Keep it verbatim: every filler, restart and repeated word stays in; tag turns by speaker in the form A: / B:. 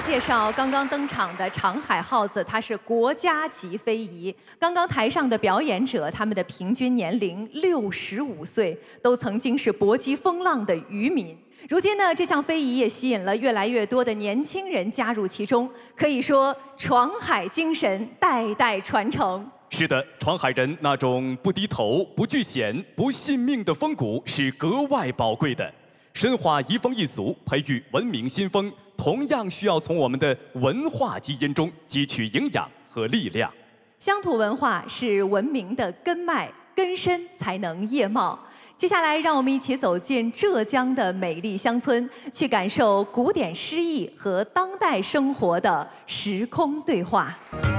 A: 介绍刚刚登场的长海耗子，它是国家级非遗。刚刚台上的表演者，他们的平均年龄六十五岁，都曾经是搏击风浪的渔民。如今呢，这项非遗也吸引了越来越多的年轻人加入其中，可以说闯海精神代代传承。
B: 是的，闯海人那种不低头、不惧险、不信命的风骨是格外宝贵的。深化移风易俗，培育文明新风，同样需要从我们的文化基因中汲取营养和力量。
A: 乡土文化是文明的根脉，根深才能叶茂。接下来，让我们一起走进浙江的美丽乡村，去感受古典诗意和当代生活的时空对话。